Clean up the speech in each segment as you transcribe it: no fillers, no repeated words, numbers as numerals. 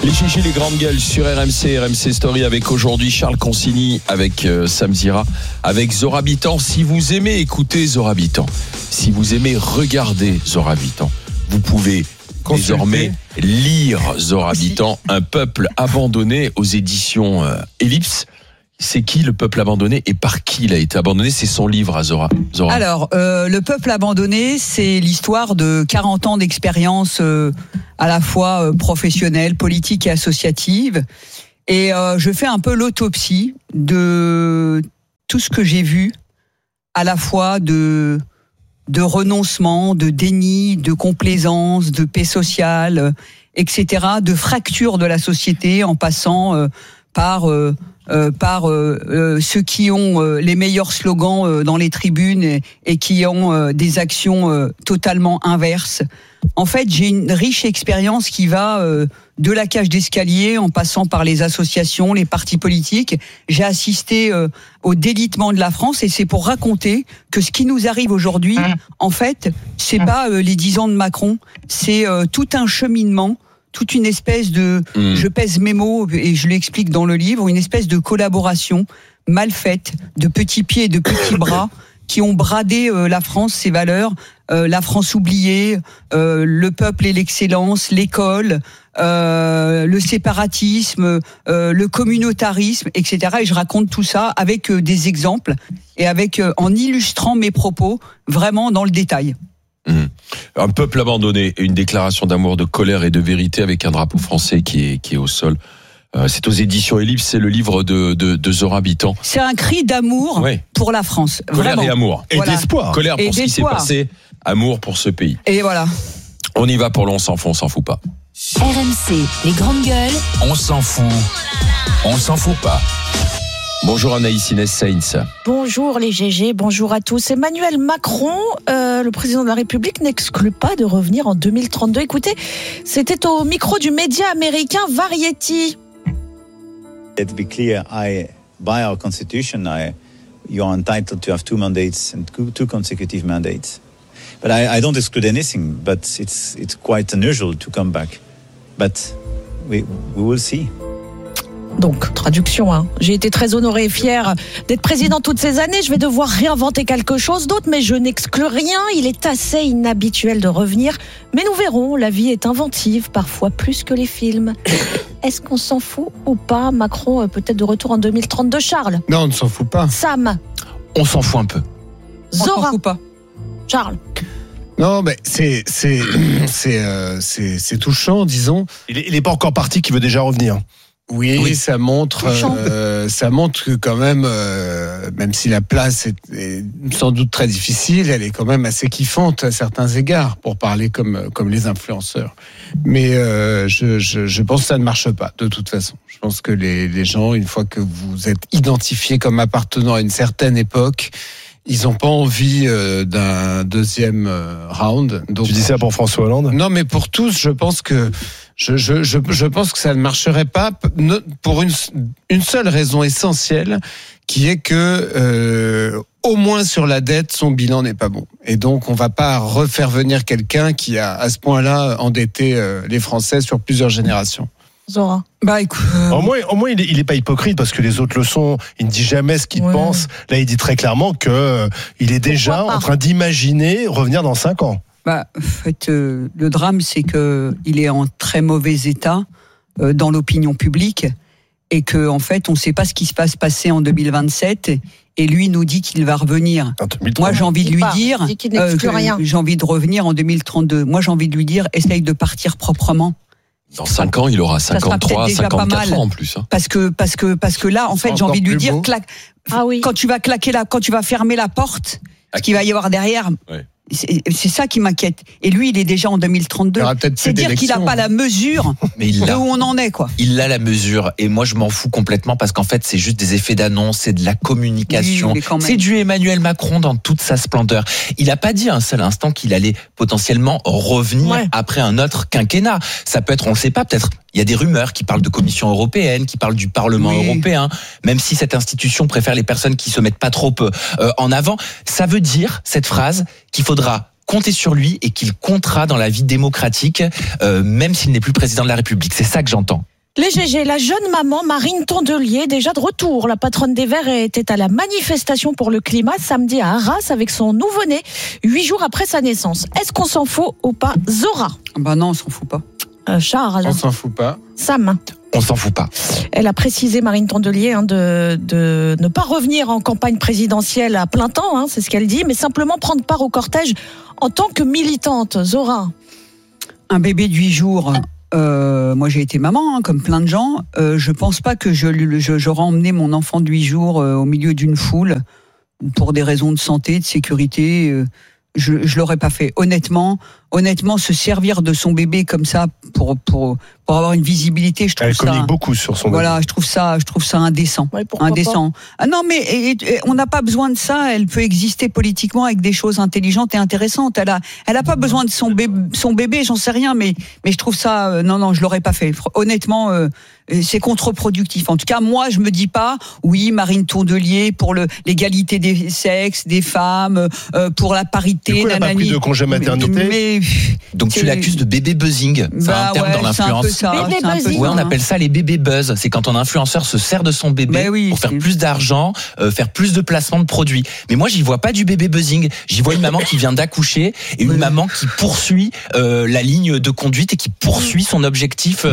Les GG, les grandes gueules sur RMC Story avec aujourd'hui Charles Consigny, avec Sam Zira, avec Zora Bitan. Si vous aimez écouter Zora Bitan, si vous aimez regarder Zora Bitan, vous pouvez désormais lire Zora Bitan, Un peuple abandonné aux éditions Ellipse. C'est qui le peuple abandonné et par qui il a été abandonné? C'est son livre à Zora. Alors, le peuple abandonné, c'est l'histoire de 40 ans d'expérience à la fois professionnelle, politique et associative. Et je fais un peu l'autopsie de tout ce que j'ai vu, à la fois de renoncement, de déni, de complaisance, de paix sociale, etc., de fracture de la société en passant par ceux qui ont les meilleurs slogans dans les tribunes et qui ont des actions totalement inverses. En fait, j'ai une riche expérience qui va de la cage d'escalier en passant par les associations, les partis politiques. J'ai assisté au délitement de la France et c'est pour raconter que ce qui nous arrive aujourd'hui, en fait, c'est pas les 10 ans de Macron, c'est tout un cheminement, toute une espèce de, je pèse mes mots et je l'explique dans le livre, une espèce de collaboration mal faite, de petits pieds et de petits bras qui ont bradé la France, ses valeurs, la France oubliée, le peuple et l'excellence, l'école, le séparatisme, le communautarisme, etc. Et je raconte tout ça avec des exemples et avec en illustrant mes propos vraiment dans le détail. Un peuple abandonné, une déclaration d'amour, de colère et de vérité avec un drapeau français qui est au sol. C'est aux éditions Ellipse, c'est le livre de Zora Bitan. C'est un cri d'amour pour la France. Colère et amour. Et d'espoir. Colère pour ce qui s'est passé, amour pour ce pays. Et voilà. On y va pour l'on s'en fout, on s'en fout pas. RMC, les grandes gueules. On s'en fout. On s'en fout pas. Bonjour Anaïs Inès Sainz. Bonjour les GG, bonjour à tous. Emmanuel Macron, le président de la République, n'exclut pas de revenir en 2032. Écoutez, c'était au micro du média américain Variety. To be clear, by our constitution, you are entitled to have 2 mandates and 2 consecutive mandates. But I don't exclude anything, but it's quite unusual to come back. But we will see. Donc, traduction, j'ai été très honoré et fier d'être président toutes ces années. Je vais devoir réinventer quelque chose d'autre, mais je n'exclus rien. Il est assez inhabituel de revenir. Mais nous verrons, la vie est inventive, parfois plus que les films. Est-ce qu'on s'en fout ou pas? Macron, peut-être de retour en 2032. Charles? Non, on ne s'en fout pas. Sam? On s'en fout un peu. Zora? On s'en fout pas. Charles? Non, mais c'est touchant, disons. Il est pas encore parti, qu'il veut déjà revenir. Oui, ça montre que quand même, même si la place est sans doute très difficile, elle est quand même assez kiffante à certains égards, pour parler comme les influenceurs. Mais je pense que ça ne marche pas, de toute façon. Je pense que les gens, une fois que vous êtes identifiés comme appartenant à une certaine époque, ils n'ont pas envie d'un deuxième round. Donc, tu dis ça pour François Hollande? Non, mais pour tous, je pense que je pense que ça ne marcherait pas pour une seule raison essentielle, qui est que au moins sur la dette, son bilan n'est pas bon. Et donc, on va pas refaire venir quelqu'un qui a à ce point-là endetté les Français sur plusieurs générations. Zora? Écoute, Au moins, il est pas hypocrite, parce que les autres le sont. Il ne dit jamais ce qu'il pense. Là, il dit très clairement que il est déjà en train d'imaginer revenir dans 5 ans. En fait, le drame, c'est que il est en très mauvais état dans l'opinion publique et que, en fait, on ne sait pas ce qui se passe passer en 2027. Et lui nous dit qu'il va revenir. Moi, j'ai envie de lui dire, j'ai envie de revenir en 2032. Moi, j'ai envie de lui dire, essaye de partir proprement. Dans 5 ans, il aura 53, 54 ans en plus. Parce que là, en fait, j'ai envie de lui dire, quand tu vas quand tu vas fermer la porte, ce qu'il va y avoir derrière. Ouais. C'est ça qui m'inquiète. Et lui, il est déjà en 2032. C'est dire qu'il n'a pas la mesure de où on en est, quoi. Il a la mesure. Et moi, je m'en fous complètement, parce qu'en fait, c'est juste des effets d'annonce, c'est de la communication. Oui, c'est du Emmanuel Macron dans toute sa splendeur. Il n'a pas dit un seul instant qu'il allait potentiellement revenir après un autre quinquennat. Ça peut être, on le sait pas, peut-être. Il y a des rumeurs qui parlent de Commission européenne, qui parlent du Parlement européen, même si cette institution préfère les personnes qui se mettent pas trop en avant. Ça veut dire, cette phrase, qu'il faudra compter sur lui et qu'il comptera dans la vie démocratique, même s'il n'est plus président de la République. C'est ça que j'entends. Les GG, la jeune maman Marine Tondelier, déjà de retour. La patronne des Verts était à la manifestation pour le climat samedi à Arras avec son nouveau-né, 8 jours après sa naissance. Est-ce qu'on s'en fout ou pas, Zora? Bah non, on s'en fout pas. Charles? On s'en fout pas. Sam? On s'en fout pas. Elle a précisé, Marine Tondelier, de ne pas revenir en campagne présidentielle à plein temps, c'est ce qu'elle dit, mais simplement prendre part au cortège en tant que militante. Zora? Un bébé de 8 jours... moi j'ai été maman, comme plein de gens. Je pense pas que j'aurais emmené mon enfant de 8 jours au milieu d'une foule pour des raisons de santé, de sécurité. Je l'aurais pas fait. Honnêtement, se servir de son bébé comme ça pour avoir une visibilité, je trouve elle ça. Elle communique beaucoup sur son bébé. Voilà, je trouve ça indécent. Ouais, indécent. Ah non, mais on n'a pas besoin de ça. Elle peut exister politiquement avec des choses intelligentes et intéressantes. Elle a pas besoin de son bébé, j'en sais rien, mais je trouve ça. Non, je l'aurais pas fait. Honnêtement, c'est contre-productif. En tout cas, moi, je me dis pas, oui, Marine Tondelier pour l'égalité des sexes, des femmes, pour la parité. Du coup, elle n'a pas pris de congé maternité. Donc tu l'accuses de bébé buzzing. C'est un terme dans l'influence. Bébé buzzing. Ouais, on appelle ça les bébés buzz. C'est quand un influenceur se sert de son bébé pour faire plus d'argent, faire plus de placements de produits. Mais moi, j'y vois pas du bébé buzzing. J'y vois une maman qui vient d'accoucher et une maman qui poursuit la ligne de conduite et qui poursuit son objectif.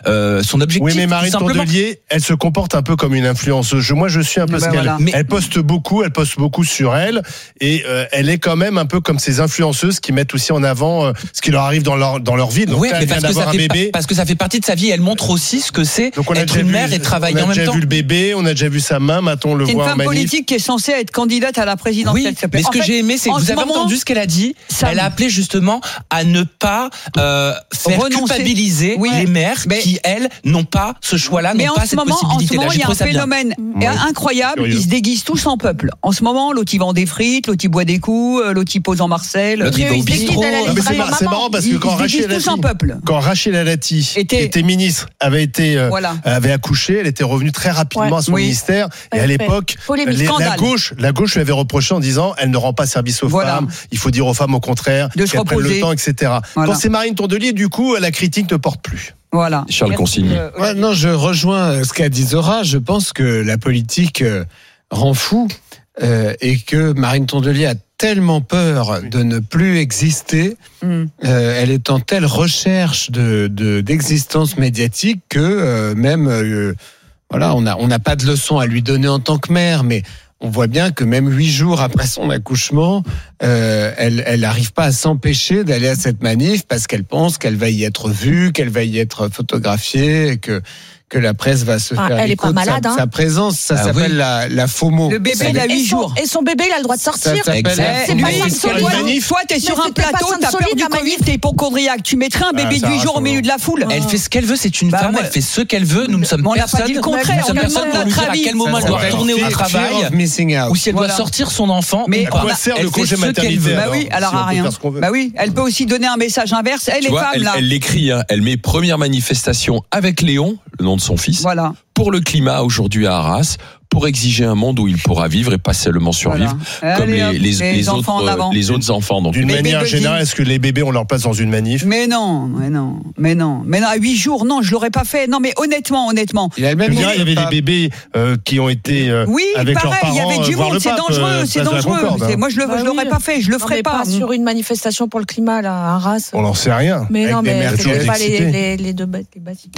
Oui, mais Marine Tondelier, elle se comporte un peu comme une influenceuse. Moi, je suis un peu ce qu'elle. Voilà. Elle poste beaucoup sur elle et elle est quand même un peu comme ces influenceuses qui mettent aussi en avant ce qui leur arrive dans leur vie. Donc, oui, elle vient d'avoir un bébé. Parce que ça fait partie de sa vie. Elle montre aussi ce que c'est être une mère et travailler en même temps. On a déjà vu le bébé, on a déjà vu sa main, maintenant on le voit en manif. C'est une femme politique qui est censée être candidate à la présidentielle. Oui, mais ce que j'ai aimé, c'est que vous avez entendu ce qu'elle a dit. Elle a appelé justement à ne pas faire culpabiliser les mères qui, elles, n'ont pas ce choix-là, n'ont pas cette possibilité-là. En ce moment, il y a un phénomène incroyable. Ils se déguisent tous en peuple. En ce moment, l'autre il vend des frites, l'autre il boit des coups, l'autre il pose en Marcel. L'autre il va au bistrot. C'est marrant parce que quand Rachel Alati était ministre, avait accouché, elle était revenue très rapidement à son ministère. Et à l'époque, la gauche lui avait reproché en disant elle ne rend pas service aux femmes. Il faut dire aux femmes au contraire qu'elles prennent le temps, etc. Quand c'est Marine Tondelier, du coup, la critique ne porte plus. Voilà. Charles Consigny. Non, je rejoins ce qu'a dit Zora. Je pense que la politique rend fou et que Marine Tondelier a tellement peur de ne plus exister, elle est en telle recherche d'existence médiatique que on n'a pas de leçon à lui donner en tant que mère, mais on voit bien que même 8 jours après son accouchement, elle n'arrive pas à s'empêcher d'aller à cette manif parce qu'elle pense qu'elle va y être vue, qu'elle va y être photographiée, et que la presse va se faire elle est pas malade, sa présence. Ça s'appelle la FOMO. Le bébé, il a 8 jours. Et son bébé, il a le droit de sortir. Toi, t'es sur un plateau, t'as peur du Covid, t'es hypochondriaque. Tu mettrais un bébé de 8 jours au milieu de la foule. Elle fait ce qu'elle veut, c'est une femme, elle fait ce qu'elle veut. Nous ne sommes personne. On n'a pas dit le contraire. Nous ne sommes personne pour lui dire à quel moment elle doit retourner au travail ou si elle doit sortir son enfant. Mais à quoi sert le congé maternité? Bah oui, alors à rien. Bah oui, elle peut aussi donner un message inverse. Elle est femme là. Elle l'écrit, elle met première manifestation avec Léon, le nom de son fils. Voilà. Pour le climat aujourd'hui à Arras, pour exiger un monde où il pourra vivre et pas seulement survivre comme les autres enfants. Donc, d'une manière générale, est-ce que les bébés ont leur place dans une manif? Mais non, à 8 jours, non, je l'aurais pas fait. Non, mais honnêtement. Il y avait des bébés qui ont été avec leurs parents. Il y avait du monde, c'est dangereux. Moi, je l'aurais pas fait, je le ferais pas. Sur une manifestation pour le climat là, à Arras. On n'en sait rien. Mais non, mais c'est pas les deux bâtiments.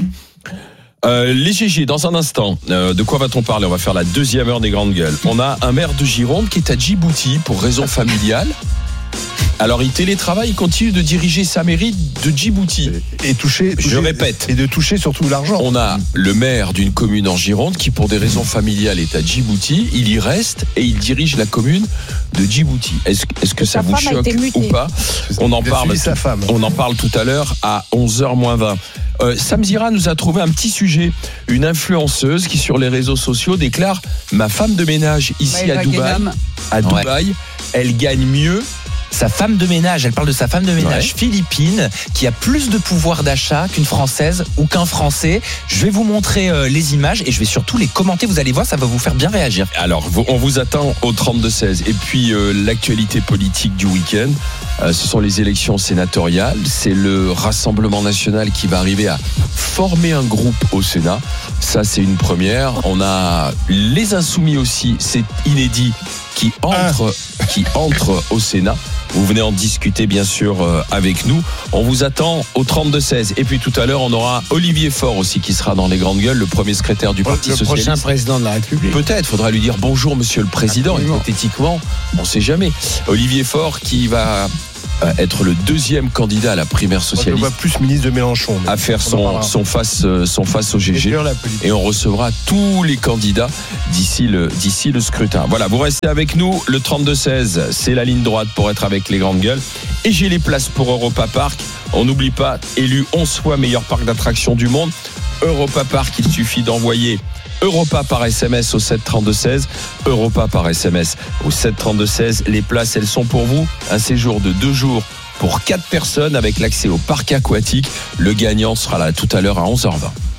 Les GG, dans un instant, de quoi va-t-on parler? On va faire la deuxième heure des grandes gueules. On a un maire de Gironde qui est à Djibouti pour raison familiale. Alors il télétravaille, il continue de diriger sa mairie de Djibouti. Et je répète. Et de toucher surtout l'argent. On a le maire d'une commune en Gironde qui pour des raisons familiales est à Djibouti. Il y reste et il dirige la commune de Djibouti. Est-ce que ça vous choque ou pas? On en parle tout à l'heure à 11h moins 20. Sam Zira nous a trouvé un petit sujet. Une influenceuse qui sur les réseaux sociaux déclare: ma femme de ménage ici à Dubaï, elle gagne mieux sa femme de ménage. Elle parle de sa femme de ménage philippine qui a plus de pouvoir d'achat qu'une Française ou qu'un Français. Je vais vous montrer les images et je vais surtout les commenter. Vous allez voir, ça va vous faire bien réagir. Alors, on vous attend au 32-16. Et puis, l'actualité politique du week-end, ce sont les élections sénatoriales. C'est le Rassemblement national qui va arriver à former un groupe au Sénat. Ça, c'est une première. On a les Insoumis aussi, c'est inédit, qui entrent au Sénat. Vous venez en discuter bien sûr avec nous. On vous attend au 32-16. Et puis tout à l'heure, on aura Olivier Faure aussi qui sera dans les grandes gueules, le premier secrétaire du Parti Socialiste. Le prochain président de la République. Peut-être, faudra lui dire bonjour Monsieur le Président. Hypothétiquement, on ne sait jamais. Olivier Faure qui va être le deuxième candidat à la primaire socialiste. Je vois plus ministre de Mélenchon. À faire son face au GG. Et on recevra tous les candidats d'ici le scrutin. Voilà, vous restez avec nous. Le 32-16, c'est la ligne droite pour être avec les grandes gueules. Et j'ai les places pour Europa Park. On n'oublie pas, élu 11 fois meilleur parc d'attractions du monde. Europa Park, il suffit d'envoyer Europa par SMS au 732-16, Europa par SMS au 732-16. Les places, elles sont pour vous. Un séjour de 2 jours pour 4 personnes avec l'accès au parc aquatique. Le gagnant sera là tout à l'heure à 11h20.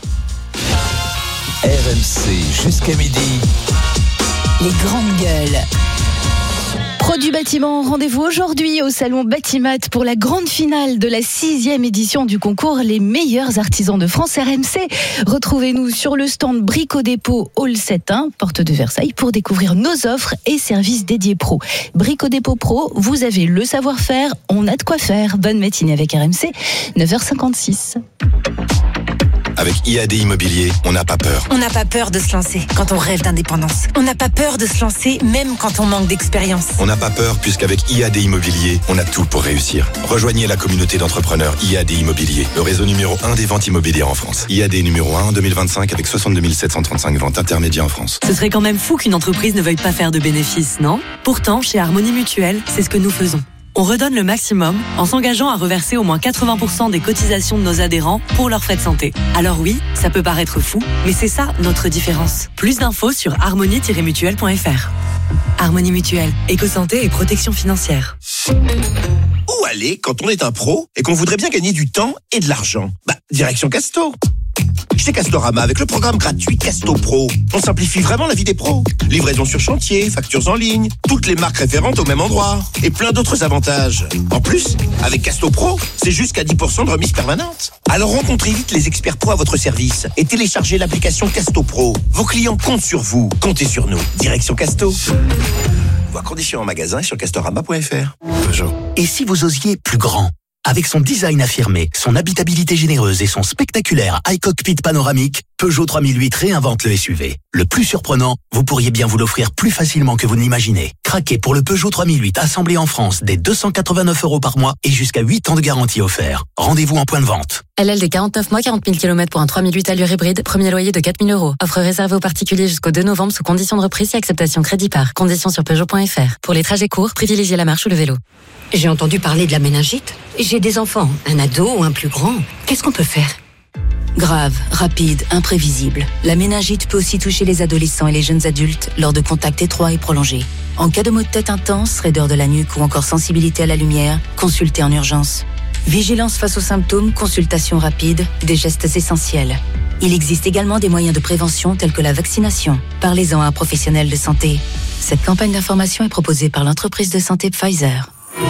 RMC jusqu'à midi. Les grandes gueules. Pro du bâtiment, rendez-vous aujourd'hui au salon Batimat pour la grande finale de la 6e édition du concours Les meilleurs artisans de France RMC. Retrouvez-nous sur le stand Brico Dépôt Hall 7-1, porte de Versailles, pour découvrir nos offres et services dédiés pro. Brico Dépôt Pro, vous avez le savoir-faire, on a de quoi faire. Bonne matinée avec RMC, 9h56. Avec IAD Immobilier, on n'a pas peur. On n'a pas peur de se lancer quand on rêve d'indépendance. On n'a pas peur de se lancer même quand on manque d'expérience. On n'a pas peur puisqu'avec IAD Immobilier, on a tout pour réussir. Rejoignez la communauté d'entrepreneurs IAD Immobilier, le réseau numéro 1 des ventes immobilières en France. IAD numéro 1 en 2025 avec 62 735 ventes intermédiaires en France. Ce serait quand même fou qu'une entreprise ne veuille pas faire de bénéfices, non ? Pourtant, chez Harmonie Mutuelle, c'est ce que nous faisons. On redonne le maximum en s'engageant à reverser au moins 80% des cotisations de nos adhérents pour leurs frais de santé. Alors oui, ça peut paraître fou, mais c'est ça notre différence. Plus d'infos sur harmonie-mutuelle.fr. Harmonie Mutuelle, éco-santé et protection financière. Où aller quand on est un pro et qu'on voudrait bien gagner du temps et de l'argent ? Direction Casto. Chez Castorama, avec le programme gratuit Casto Pro, on simplifie vraiment la vie des pros. Livraison sur chantier, factures en ligne, toutes les marques référentes au même endroit et plein d'autres avantages. En plus, avec Casto Pro, c'est jusqu'à 10% de remise permanente. Alors rencontrez vite les experts pro à votre service et téléchargez l'application Casto Pro. Vos clients comptent sur vous, comptez sur nous. Direction Casto. Voir conditions en magasin et sur castorama.fr. Peugeot. Et si vous osiez plus grand ? Avec son design affirmé, son habitabilité généreuse et son spectaculaire iCockpit panoramique, Peugeot 3008 réinvente le SUV. Le plus surprenant, vous pourriez bien vous l'offrir plus facilement que vous ne l'imaginez. Craquez pour le Peugeot 3008 assemblé en France dès 289 € par mois et jusqu'à 8 ans de garantie offert. Rendez-vous en point de vente. LLD 49 mois, 40 000 km pour un 3008 allure hybride, premier loyer de 4 000 €. Offre réservée aux particuliers jusqu'au 2 novembre sous conditions de reprise et acceptation crédit par. Conditions sur Peugeot.fr. Pour les trajets courts, privilégiez la marche ou le vélo. J'ai entendu parler de la méningite. J'ai des enfants, un ado ou un plus grand. Qu'est-ce qu'on peut faire ? Grave, rapide, imprévisible. La méningite peut aussi toucher les adolescents et les jeunes adultes lors de contacts étroits et prolongés. En cas de maux de tête intense, raideur de la nuque ou encore sensibilité à la lumière, consultez en urgence. Vigilance face aux symptômes, consultation rapide, des gestes essentiels. Il existe également des moyens de prévention tels que la vaccination. Parlez-en à un professionnel de santé. Cette campagne d'information est proposée par l'entreprise de santé Pfizer.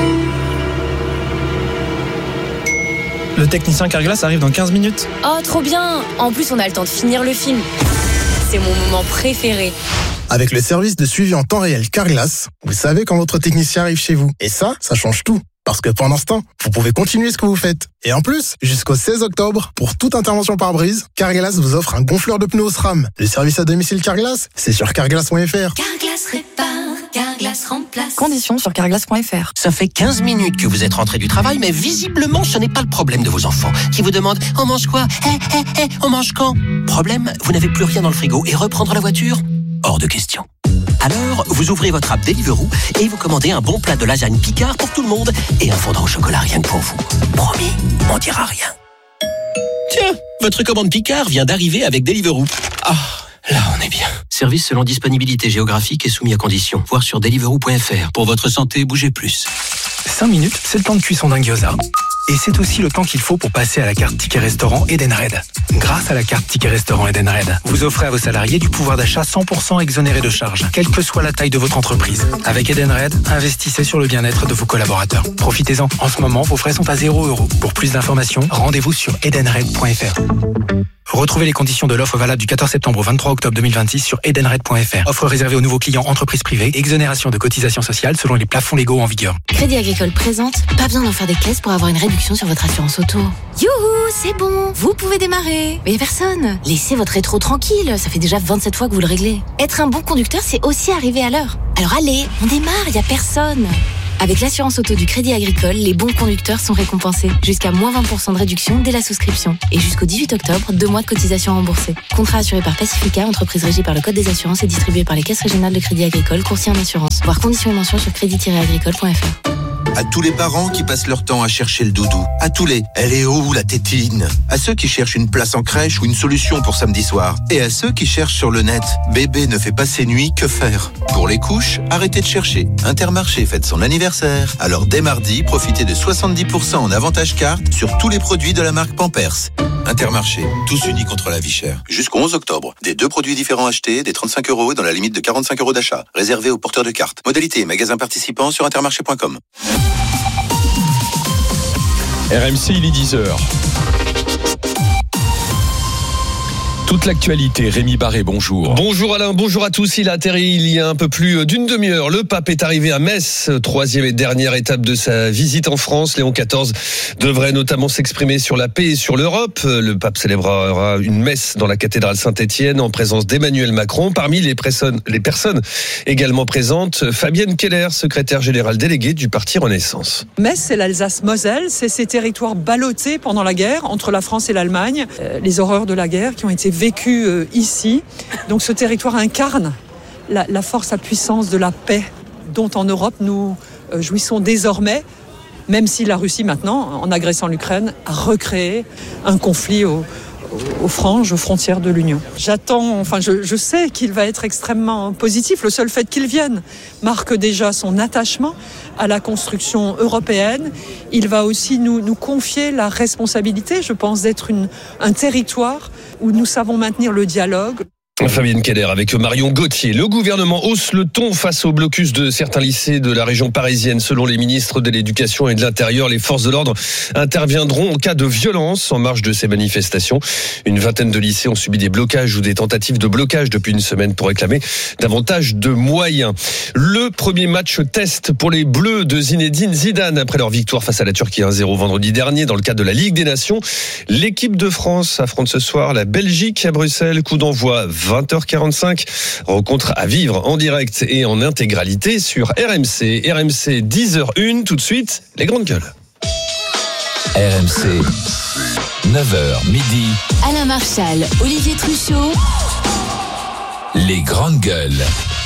Le technicien Carglass arrive dans 15 minutes. Oh, trop bien! En plus, on a le temps de finir le film. C'est mon moment préféré. Avec le service de suivi en temps réel Carglass, vous savez quand votre technicien arrive chez vous. Et ça change tout. Parce que pendant ce temps, vous pouvez continuer ce que vous faites. Et en plus, jusqu'au 16 octobre, pour toute intervention par brise, Carglass vous offre un gonfleur de pneus SRAM. Le service à domicile Carglass, c'est sur carglass.fr. Carglass répare, Carglass remplace. Conditions sur carglass.fr. Ça fait 15 minutes que vous êtes rentré du travail, mais visiblement, ce n'est pas le problème de vos enfants, qui vous demandent « On mange quoi ? On mange quand ?» Problème, vous n'avez plus rien dans le frigo et reprendre la voiture ? Hors de question. Alors, vous ouvrez votre app Deliveroo et vous commandez un bon plat de lasagne Picard pour tout le monde et un fondant au chocolat rien que pour vous. Promis, on dira rien. Tiens, votre commande Picard vient d'arriver avec Deliveroo. Ah, là on est bien. Service selon disponibilité géographique et soumis à conditions. Voir sur Deliveroo.fr. Pour votre santé, bougez plus. 5 minutes, c'est le temps de cuisson d'un gyoza. Et c'est aussi le temps qu'il faut pour passer à la carte Ticket Restaurant Edenred. Grâce à la carte Ticket Restaurant Edenred, vous offrez à vos salariés du pouvoir d'achat 100% exonéré de charges, quelle que soit la taille de votre entreprise. Avec Edenred, investissez sur le bien-être de vos collaborateurs. Profitez-en. En ce moment, vos frais sont à 0 €. Pour plus d'informations, rendez-vous sur edenred.fr. Retrouvez les conditions de l'offre valable du 14 septembre au 23 octobre 2026 sur edenred.fr. Offre réservée aux nouveaux clients entreprises privées. Exonération de cotisations sociales selon les plafonds légaux en vigueur. Crédit Agricole présente. Pas besoin d'en faire des caisses pour avoir une réduction sur votre assurance auto. Youhou, c'est bon. Vous pouvez démarrer. Mais y a personne. Laissez votre rétro tranquille. Ça fait déjà 27 fois que vous le réglez. Être un bon conducteur, c'est aussi arriver à l'heure. Alors allez, on démarre. Y a personne. Avec l'assurance auto du Crédit Agricole, les bons conducteurs sont récompensés. Jusqu'à moins 20% de réduction dès la souscription. Et jusqu'au 18 octobre, 2 mois de cotisation remboursée. Contrat assuré par Pacifica, entreprise régie par le Code des assurances et distribué par les caisses régionales de Crédit Agricole, courtier en assurance. Voir conditions et mentions sur crédit-agricole.fr. À tous les parents qui passent leur temps à chercher le doudou. À tous les « elle est où la tétine ?» À ceux qui cherchent une place en crèche ou une solution pour samedi soir. Et à ceux qui cherchent sur le net « bébé ne fait pas ses nuits, que faire ?» Pour les couches, arrêtez de chercher. Intermarché fête son anniversaire. Alors dès mardi, profitez de 70% en avantage carte sur tous les produits de la marque Pampers. Intermarché, tous unis contre la vie chère. Jusqu'au 11 octobre, des 2 produits différents achetés, des 35 € dans la limite de 45 € d'achat. Réservé aux porteurs de cartes. Modalité, magasin participant sur intermarché.com. RMC, il est 10h. Toute l'actualité, Rémi Barré, bonjour. Bonjour Alain, bonjour à tous. Il a atterri il y a un peu plus d'une demi-heure. Le pape est arrivé à Metz, 3e et dernière étape de sa visite en France. Léon XIV devrait notamment s'exprimer sur la paix et sur l'Europe. Le pape célébrera une messe dans la cathédrale Saint-Étienne en présence d'Emmanuel Macron. Parmi les personnes également présentes, Fabienne Keller, secrétaire générale déléguée du parti Renaissance. Metz, c'est l'Alsace-Moselle, c'est ces territoires ballottés pendant la guerre entre la France et l'Allemagne, les horreurs de la guerre qui ont été vécu ici. Donc ce territoire incarne la force, la puissance de la paix dont en Europe nous jouissons désormais, même si la Russie maintenant, en agressant l'Ukraine, a recréé un conflit aux franges, aux frontières de l'Union. Je sais qu'il va être extrêmement positif. Le seul fait qu'il vienne marque déjà son attachement à la construction européenne. Il va aussi nous confier la responsabilité, je pense, d'être un territoire où nous savons maintenir le dialogue. Fabienne Keller avec Marion Gauthier. Le gouvernement hausse le ton face au blocus de certains lycées de la région parisienne. Selon les ministres de l'Éducation et de l'Intérieur, les forces de l'ordre interviendront en cas de violence en marge de ces manifestations. Une vingtaine de lycées ont subi des blocages ou des tentatives de blocage depuis une semaine pour réclamer davantage de moyens. Le premier match test pour les Bleus de Zinedine Zidane après leur victoire face à la Turquie 1-0 vendredi dernier dans le cadre de la Ligue des Nations. L'équipe de France affronte ce soir la Belgique à Bruxelles. Coup d'envoi 20h45, rencontre à vivre en direct et en intégralité sur RMC. RMC 10h01, tout de suite, les grandes gueules. RMC, 9h midi. Alain Marchal, Olivier Truchot. Les grandes gueules.